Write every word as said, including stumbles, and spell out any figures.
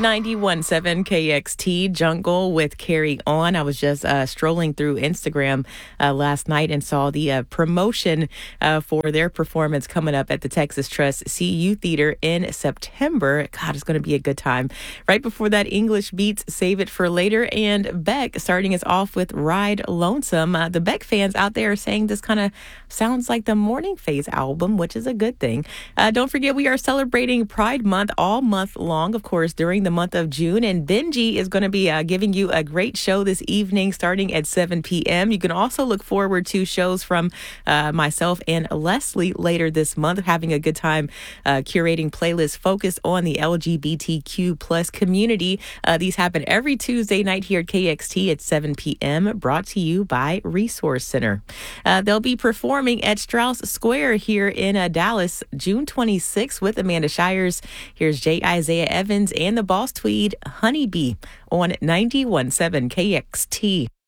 ninety-one point seven K X T Jungle with Carry On. I was just uh, strolling through Instagram uh, last night and saw the uh, promotion uh, for their performance coming up at the Texas Trust C U Theater in September. God, it's going to be a good time. Right before that, English Beats Save It for Later, and Beck starting us off with Ride Lonesome. Uh, the Beck fans out there are saying this kind of sounds like the Morning Phase album, which is a good thing. Uh, don't forget, we are celebrating Pride Month all month long, of course, during the month of June. And Benji is going to be uh, giving you a great show this evening starting at seven p.m. You can also look forward to shows from uh, myself and Leslie later this month, having a good time uh, curating playlists focused on the L G B T Q plus community. Uh, these happen every Tuesday night here at K X T at seven p.m., brought to you by Resource Center. Uh, they'll be performing at Strauss Square here in uh, Dallas, June twenty-sixth with Amanda Shires. Here's J. Isaiah Evans and the Boss Tweed, Honeybee, on ninety-one point seven K X T.